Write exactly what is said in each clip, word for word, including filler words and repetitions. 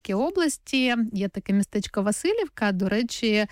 Запорізькій області є таке містечко Василівка. До речі,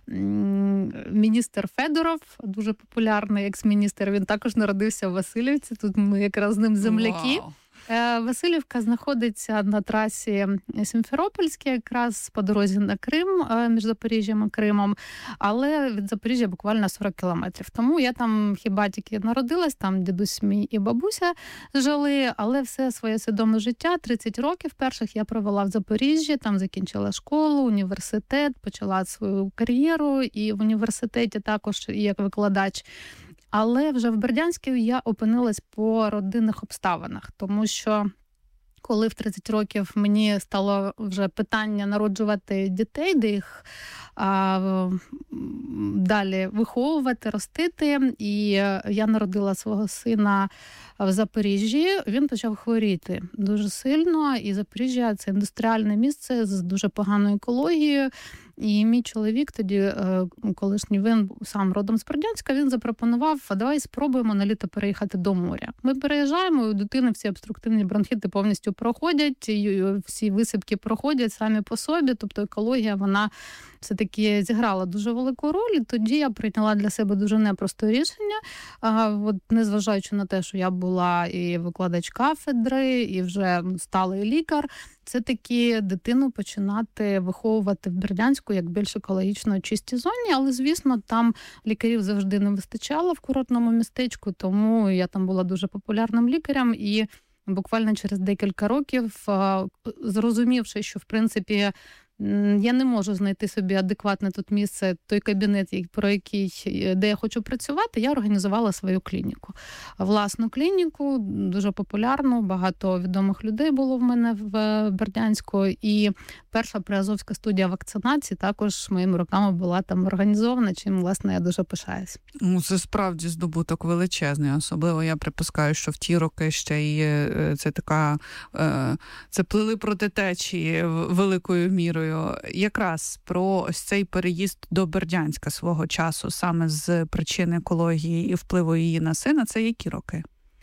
міністр Федоров, дуже популярний екс-міністр, він також народився в Василівці. Тут ми якраз з ним земляки. Wow. Василівка знаходиться на трасі Сімферопольській, якраз по дорозі на Крим, між Запоріжжям і Кримом, але від Запоріжжя буквально сорок кілометрів. Тому я там хіба тільки народилась, там дідусь мій і бабуся жили, але все своє свідоме життя, тридцять років перших я провела в Запоріжжі, там закінчила школу, університет, почала свою кар'єру і в університеті також як викладач. Але вже в Бердянську я опинилась по родинних обставинах, тому що коли в тридцять років мені стало вже питання народжувати дітей, де їх а, далі виховувати, ростити, і я народила свого сина в Запоріжжі, він почав хворіти дуже сильно, і Запоріжжя – це індустріальне місце з дуже поганою екологією. І мій чоловік тоді, колишній, він сам родом з Бердянська, він запропонував, а давай спробуємо на літо переїхати до моря. Ми переїжджаємо, у дитини всі обструктивні бронхіти повністю проходять, і всі висипки проходять самі по собі, тобто екологія, вона все-таки зіграла дуже велику роль. І тоді я прийняла для себе дуже непросте рішення, а, от, незважаючи на те, що я була і викладач кафедри, і вже сталий лікар, це таки дитину починати виховувати в Бердянську як більш екологічно чистій зоні, але, звісно, там лікарів завжди не вистачало в курортному містечку, тому я там була дуже популярним лікарем, і буквально через декілька років, зрозумівши, що, в принципі, я не можу знайти собі адекватне тут місце, той кабінет, про який, де я хочу працювати, я організувала свою клініку. Власну клініку, дуже популярну, багато відомих людей було в мене в Бердянську, і перша приазовська студія вакцинації також моїми руками була там організована, чим, власне, я дуже пишаюсь. Ну, це справді здобуток величезний, особливо я припускаю, що в ті роки ще й це така, це плили проти течії великою мірою. Якраз про ось цей переїзд до Бердянська свого часу саме з причини екології і впливу її на сина, це які роки?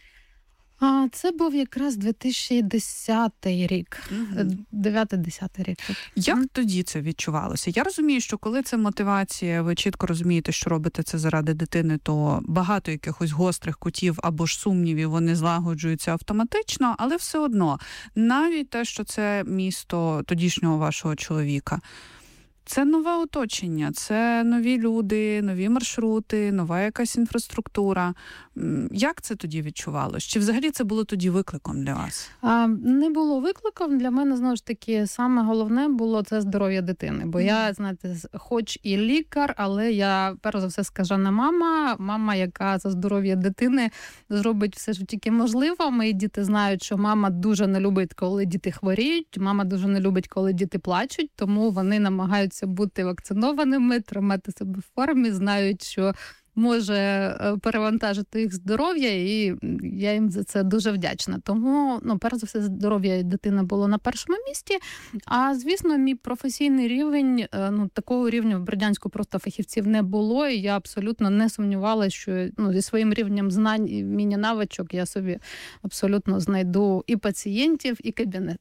А, це був якраз дві тисячі десятий рік, дев'ятий-десятий рік. Як mm. тоді це відчувалося? Я розумію, що коли це мотивація, ви чітко розумієте, що робите це заради дитини, то багато якихось гострих кутів або ж сумнівів, вони злагоджуються автоматично, але все одно, навіть те, що це місто тодішнього вашого чоловіка, це нове оточення, це нові люди, нові маршрути, нова якась інфраструктура. Як це тоді відчувалося? Чи взагалі це було тоді викликом для вас? А, не було викликом. Для мене, знову ж таки, саме головне було це здоров'я дитини. Бо я, знаєте, хоч і лікар, але я, перш за все, скажена мама. Мама, яка за здоров'я дитини зробить все, що тільки можливо. Мої діти знають, що мама дуже не любить, коли діти хворіють. Мама дуже не любить, коли діти плачуть. Тому вони намагаються бути вакцинованими, тримати себе в формі, знають, що може перевантажити їх здоров'я, і я їм за це дуже вдячна. Тому, ну, перш за все, здоров'я дитини було на першому місці. А, звісно, мій професійний рівень, ну, такого рівня в Бердянську просто фахівців не було, і я абсолютно не сумнівалася, що, ну, зі своїм рівнем знань і вміння навичок я собі абсолютно знайду і пацієнтів, і кабінет.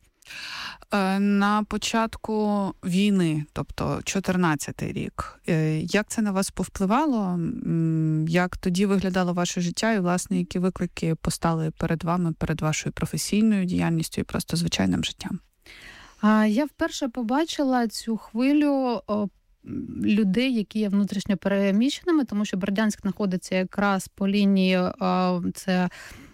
На початку війни, тобто чотирнадцятий рік, як це на вас повпливало? Як тоді виглядало ваше життя і, власне, які виклики постали перед вами, перед вашою професійною діяльністю і просто звичайним життям? Я вперше побачила цю хвилю людей, які є внутрішньо переміщеними, тому що Бердянськ знаходиться якраз по лінії, це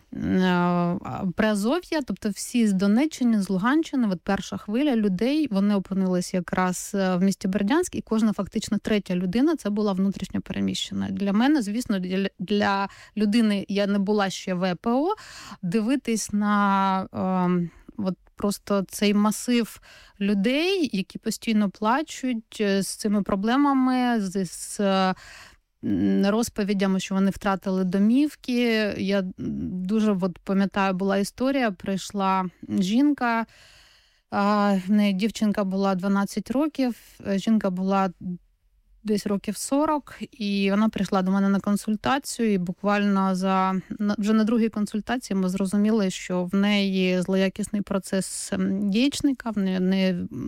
Приазов'я, тобто всі з Донеччини, з Луганщини, от перша хвиля людей, вони опинилися якраз в місті Бердянськ, і кожна фактично третя людина це була внутрішньо переміщена. Для мене, звісно, для, для людини, я не була ще ВПО, дивитись на е, от просто цей масив людей, які постійно плачуть з цими проблемами, з, з розповідями, що вони втратили домівки. Я дуже от пам'ятаю, була історія, прийшла жінка, в неї дівчинка була дванадцять років, жінка була десь років сорок, і вона прийшла до мене на консультацію, і буквально за вже на другій консультації ми зрозуміли, що в неї злоякісний процес яєчника, в неї